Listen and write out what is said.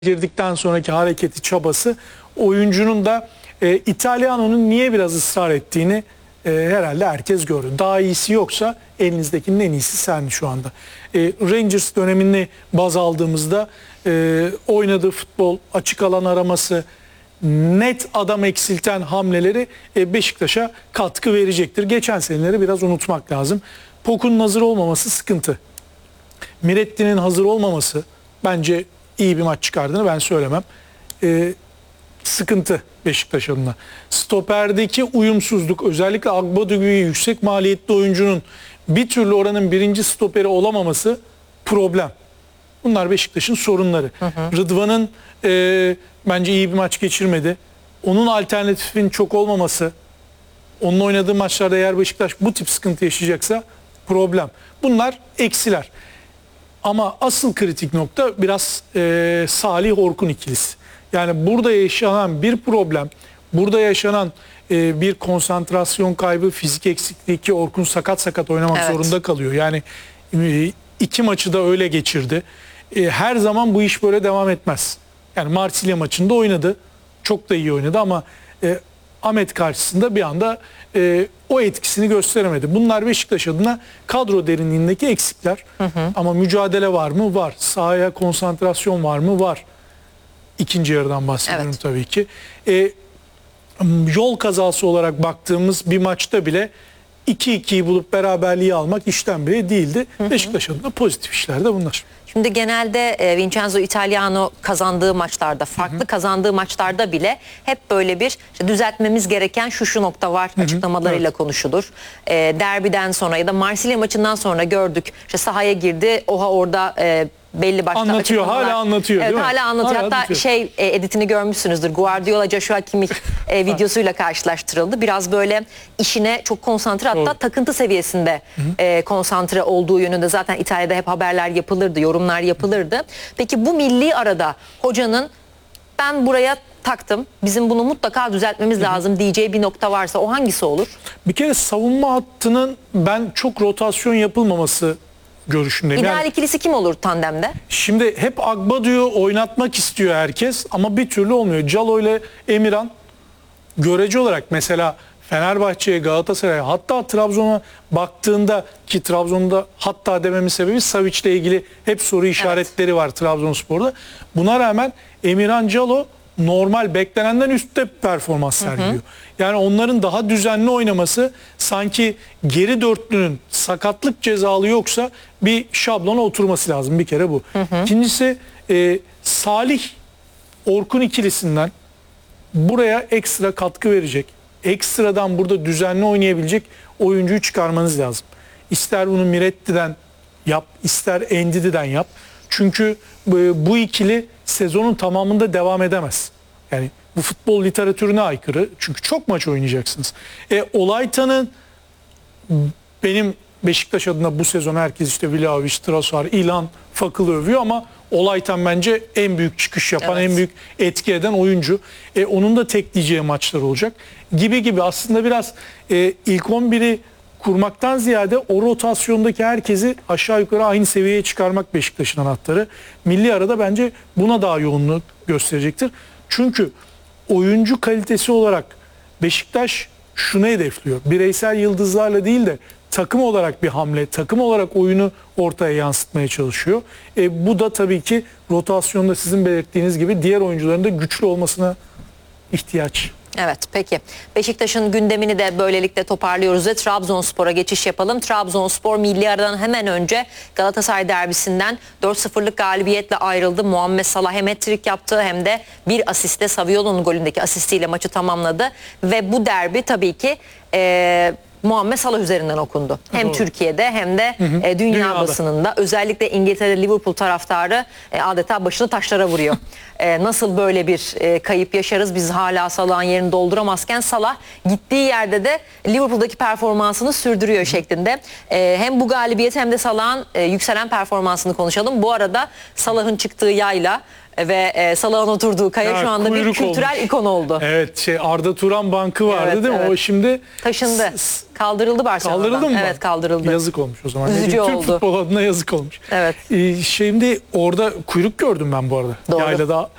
girdikten sonraki hareketi, çabası, oyuncunun da İtalyanonun niye biraz ısrar ettiğini herhalde herkes gördü. Daha iyisi yoksa elinizdekinin en iyisi sen şu anda. Rangers dönemini baz aldığımızda oynadığı futbol, açık alan araması, net adam eksilten hamleleri Beşiktaş'a katkı verecektir. Geçen seneleri biraz unutmak lazım. Poku'nun hazır olmaması sıkıntı. Miretti'nin hazır olmaması bence iyi bir maç çıkardığını ben söylemem. Sıkıntı Beşiktaş adına. Stoperdeki uyumsuzluk, özellikle Agbodu gibi yüksek maliyetli oyuncunun bir türlü oranın birinci stoperi olamaması problem. Bunlar Beşiktaş'ın sorunları. Rıdvan'ın bence iyi bir maç geçirmedi. Onun alternatifin çok olmaması, onun oynadığı maçlarda eğer Beşiktaş bu tip sıkıntı yaşayacaksa problem. Bunlar eksiler. Ama asıl kritik nokta biraz Salih Orkun ikilisi. Yani burada yaşanan bir problem, burada yaşanan bir konsantrasyon kaybı, fizik eksikliği ki Orkun sakat oynamak zorunda kalıyor. Yani iki maçı da öyle geçirdi. Her zaman bu iş böyle devam etmez. Yani Marsilya maçında oynadı. Çok da iyi oynadı ama Ahmet karşısında bir anda o etkisini gösteremedi. Bunlar Beşiktaş adına kadro derinliğindeki eksikler. Ama mücadele var mı? Var. Sahaya konsantrasyon var mı? Var. İkinci yarıdan bahsediyorum tabii ki. Yol kazası olarak baktığımız bir maçta bile 2-2'yi bulup beraberliği almak işten bile değildi. Beşiktaş adına pozitif işler de bunlar. Şimdi genelde Vincenzo Italiano kazandığı maçlarda, farklı kazandığı maçlarda bile hep böyle bir işte düzeltmemiz gereken şu nokta var açıklamalarıyla konuşulur. Derbiden sonra ya da Marsilya maçından sonra gördük. İşte sahaya girdi, oha orada belli başlı anlatıyor, hala anlatıyor. Evet, değil mi? hala anlatıyor. Hala hatta anlatıyor. Editini görmüşsünüzdür. Guardiola Joshua Kimmich videosuyla karşılaştırıldı. Biraz böyle işine çok konsantre, hatta takıntı seviyesinde konsantre olduğu yönünde zaten İtalya'da hep haberler yapılırdı, yorumlar yapılırdı. Peki bu milli arada hocanın ben buraya taktım, bizim bunu mutlaka düzeltmemiz lazım diyeceği bir nokta varsa o hangisi olur? Bir kere savunma hattının ben çok rotasyon yapılmaması görüşündeyim. İdeal ikilisi kim olur tandemde? Şimdi hep Agbadu'yu oynatmak istiyor herkes ama bir türlü olmuyor. Calo ile Emirhan görece olarak mesela Fenerbahçe'ye, Galatasaray'a, hatta Trabzon'a baktığında, ki Trabzon'da hatta dememin sebebi Savic ile ilgili hep soru işaretleri var Trabzonspor'da. Buna rağmen Emirhan, Calo normal beklenenden üstte performans sergiliyor. Yani onların daha düzenli oynaması, sanki geri dörtlünün sakatlık cezalı yoksa bir şablona oturması lazım, bir kere bu. İkincisi Salih Orkun ikilisinden buraya ekstra katkı verecek, ekstradan burada düzenli oynayabilecek oyuncuyu çıkarmanız lazım. İster bunu Miretti'den yap, ister Endidi'den yap. Çünkü bu ikili sezonun tamamında devam edemez. Yani bu futbol literatürüne aykırı. Çünkü çok maç oynayacaksınız. Olaytan'ın, benim Beşiktaş adına bu sezon herkes işte Vlahovic, Trossard, İlhan, Fakıl'ı övüyor ama Olaytan bence en büyük çıkış yapan, en büyük etki eden oyuncu. Onun da tekleyeceği maçlar olacak. Gibi aslında biraz ilk 11'i kurmaktan ziyade o rotasyondaki herkesi aşağı yukarı aynı seviyeye çıkarmak Beşiktaş'ın anahtarı. Milli arada bence buna daha yoğunluk gösterecektir. Çünkü oyuncu kalitesi olarak Beşiktaş şunu hedefliyor: bireysel yıldızlarla değil de takım olarak bir hamle, takım olarak oyunu ortaya yansıtmaya çalışıyor. Bu da tabii ki rotasyonda sizin belirttiğiniz gibi diğer oyuncuların da güçlü olmasına ihtiyaç. Evet, peki. Beşiktaş'ın gündemini de böylelikle toparlıyoruz ve Trabzonspor'a geçiş yapalım. Trabzonspor milli aradan hemen önce Galatasaray derbisinden 4-0'lık galibiyetle ayrıldı. Muhammed Salah hem hat-trick yaptı hem de bir asiste, Saviolo'nun golündeki asistiyle maçı tamamladı. Ve bu derbi tabii ki Muhammed Salah üzerinden okundu. Hem Doğru. Türkiye'de hem de dünya basınında. Özellikle İngiltere Liverpool taraftarı adeta başını taşlara vuruyor. Nasıl böyle bir kayıp yaşarız, biz hala Salah'ın yerini dolduramazken Salah gittiği yerde de Liverpool'daki performansını sürdürüyor şeklinde. Hem bu galibiyet hem de Salah'ın yükselen performansını konuşalım. Bu arada Salah'ın çıktığı yayla ve Salah'ın oturduğu kaya Ya, şu anda bir kuyruk kültürel olmuş. ikon oldu. Evet, Arda Turan Bankı vardı Evet, değil mi? evet. O şimdi Taşındı. Kaldırıldı Barcelona'dan. kaldırıldı mı? Evet, kaldırıldı. Yazık olmuş o zaman. Üzücü Türk oldu. futbol adına yazık olmuş. Evet. Şimdi orada kuyruk gördüm ben bu arada. Doğru. Yaylada